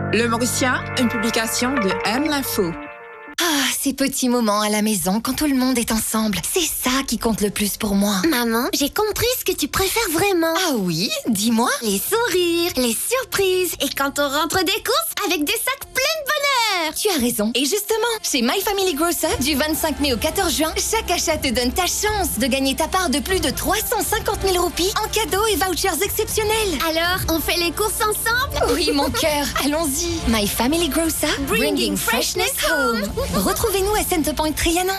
Le Mauricien, une publication de M l'Info. Ah, ces petits moments à la maison quand tout le monde est ensemble, c'est ça qui compte le plus pour moi. Maman, j'ai compris ce que tu préfères vraiment. Ah oui, dis-moi. Les sourires, les surprises et quand on rentre des courses avec des sacs pleins de bonheur. Tu as raison. Et justement, chez My Family Grocer, du 25 mai au 14 juin, chaque achat te donne ta chance de gagner ta part de plus de 350 000 roupies en cadeaux et vouchers exceptionnels. Alors, on fait les courses ensemble? Oui, mon cœur, allons-y. My Family Grocer, bringing freshness home. Retrouvez-nous à Centrepoint Trianon.